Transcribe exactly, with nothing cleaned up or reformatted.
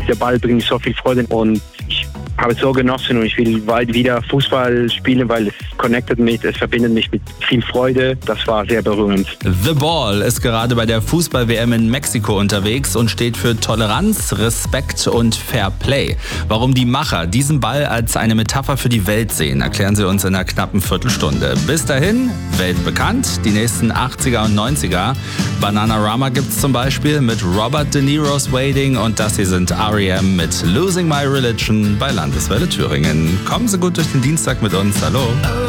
dieser Ball bringt so viel Freude und ich habe es so genossen und ich will bald wieder Fußball spielen, weil es connectet mich, es verbindet mich mit viel Freude. Das war sehr berührend. The Ball ist gerade bei der Fußball-W M in Mexiko unterwegs und steht für Toleranz, Respekt und Fair Play. Warum die Macher diesen Ball als eine Metapher für die Welt sehen, erklären sie uns in einer knappen Viertelstunde. Bis dahin, weltbekannt, die nächsten achtziger und neunziger. Bananarama gibt's zum Beispiel mit Robert De Niro's Waiting und das hier sind R E M mit Losing My Religion bei Landeswelle Thüringen. Kommen Sie gut durch den Dienstag mit uns. Hallo.